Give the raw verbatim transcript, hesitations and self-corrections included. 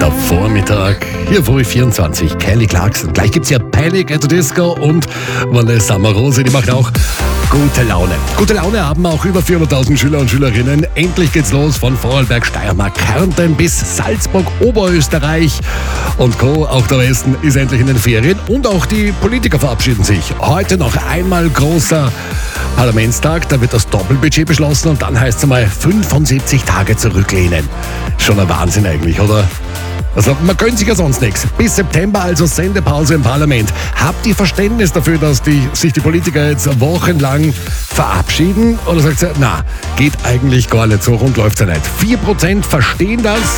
Der Vormittag, hier früh vierundzwanzig, Kelly Clarkson. Gleich gibt's ja Panic at the Disco und Vanessa Amorosi, die macht auch gute Laune. Gute Laune haben auch über vierhunderttausend Schüler und Schülerinnen. Endlich geht's los von Vorarlberg, Steiermark, Kärnten bis Salzburg, Oberösterreich und Co. Auch der Westen ist endlich in den Ferien und auch die Politiker verabschieden sich. Heute noch einmal großer Parlamentstag, da wird das Doppelbudget beschlossen und dann heißt es einmal fünfundsiebzig Tage zurücklehnen. Schon ein Wahnsinn eigentlich, oder? Also man gönnt sich ja sonst nichts. Bis September also Sendepause im Parlament. Habt ihr Verständnis dafür, dass die, sich die Politiker jetzt wochenlang verabschieden? Oder sagt ihr, na, geht eigentlich gar nicht so rund, läuft's ja nicht. vier Prozent verstehen das,